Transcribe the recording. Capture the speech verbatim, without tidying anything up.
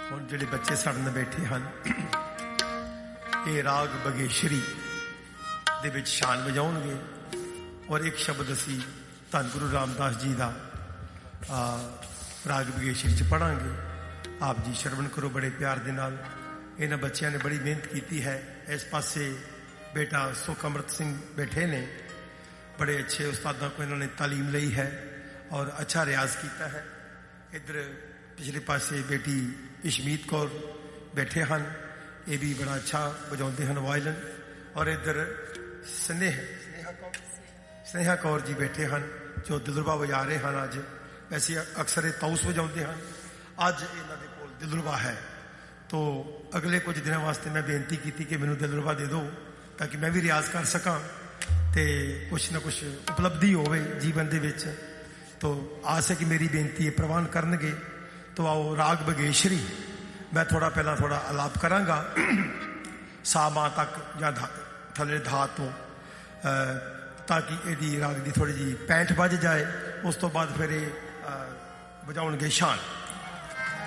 ਹੁਣ ਜਿਹੜੇ ਬੱਚੇ ਸਾਡੇ ਨਾਲ ਬੈਠੇ ਹਨ, ਇਹ ਰਾਗ ਬਗੇਸ਼ਰੀ ਦੇ ਵਿੱਚ ਸ਼ਾਨ ਵਜਾਉਣਗੇ ਔਰ ਇੱਕ ਸ਼ਬਦ ਅਸੀਂ ਧੰਨ ਗੁਰੂ ਰਾਮਦਾਸ ਜੀ ਦਾ ਰਾਗ ਬਗੇਸ਼ਰੀ 'ਚ ਪੜਾਂਗੇ। ਆਪ ਜੀ ਸ਼ਰਵਣ ਕਰੋ ਬੜੇ ਪਿਆਰ ਦੇ ਨਾਲ। ਇਹਨਾਂ ਬੱਚਿਆਂ ਨੇ ਬੜੀ ਮਿਹਨਤ ਕੀਤੀ ਹੈ। ਇਸ ਪਾਸੇ ਬੇਟਾ ਸੁਖ ਅੰਮ੍ਰਿਤ ਸਿੰਘ ਬੈਠੇ ਨੇ, ਬੜੇ ਅੱਛੇ ਉਸਤਾਦਾਂ ਕੋਲ ਇਹਨਾਂ ਨੇ ਤਾਲੀਮ ਲਈ ਹੈ ਔਰ ਅੱਛਾ ਰਿਆਜ਼ ਕੀਤਾ ਹੈ। ਇੱਧਰ ਪਿਛਲੇ ਪਾਸੇ ਬੇਟੀ ਇਸ਼ਮੀਤ ਕੌਰ ਬੈਠੇ ਹਨ, ਇਹ ਵੀ ਬੜਾ ਅੱਛਾ ਵਜਾਉਂਦੇ ਹਨ ਵਾਇਲਨ। ਔਰ ਇੱਧਰ ਸਨੇਹ ਸਨੇਹਾ ਕੌਰ ਜੀ ਬੈਠੇ ਹਨ ਜੋ ਦਿਲਰਬਾ ਵਜਾ ਰਹੇ ਹਨ। ਅੱਜ ਵੈਸੇ ਅਕਸਰ ਇਹ ਤਾਊਸ ਵਜਾਉਂਦੇ ਹਨ, ਅੱਜ ਇਹਨਾਂ ਦੇ ਕੋਲ ਦਿਲਰਬਾ ਹੈ। ਤੋ ਅਗਲੇ ਕੁਝ ਦਿਨਾਂ ਵਾਸਤੇ ਮੈਂ ਬੇਨਤੀ ਕੀਤੀ ਕਿ ਮੈਨੂੰ ਦਿਲਰਬਾ ਦੇ ਦਿਓ ਤਾਂ ਕਿ ਮੈਂ ਵੀ ਰਿਆਜ਼ ਕਰ ਸਕਾਂ ਤੇ ਕੁਛ ਨਾ ਕੁਛ ਉਪਲਬਧੀ ਹੋਵੇ ਜੀਵਨ ਦੇ ਵਿੱਚ। ਤੋ ਆਸ ਹੈ ਕਿ ਮੇਰੀ ਬੇਨਤੀ ਇਹ ਪ੍ਰਵਾਨ ਕਰਨਗੇ। ਤੋ ਆਓ ਰਾਗ ਬਗੇਸ਼ਰੀ ਮੈਂ ਥੋੜਾ ਪਹਿਲਾਂ ਥੋੜਾ ਅਲਾਪ ਕਰਾਂਗਾ ਸਾ ਮਾਂ ਤੱਕ ਜਾਂ ਥੱਲੇ ਧਾ ਤੋਂ, ਤਾਂ ਕਿ ਇਹਦੀ ਰਾਗ ਦੀ ਥੋੜੀ ਜਿਹੀ ਪੈਂਠ ਵੱਜ ਜਾਏ। ਉਸ ਤੋਂ ਬਾਅਦ ਫਿਰ ਇਹ ਵਜਾਉਣਗੇ ਸ਼ਾਨ।